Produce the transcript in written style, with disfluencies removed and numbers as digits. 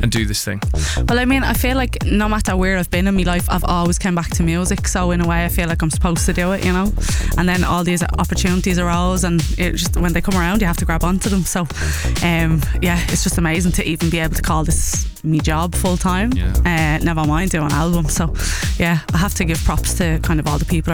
and do this thing? Well, I mean, I feel like no matter where I've been in my life, I've always come back to music. So in a way, I feel like I'm supposed to do it, you know. And then all these opportunities arose, and it just, when they come around, you have to grab onto them. So, yeah, it's just amazing to even be able to call this me job full time. Never mind doing an album. So, yeah, I have to give props to kind of all the people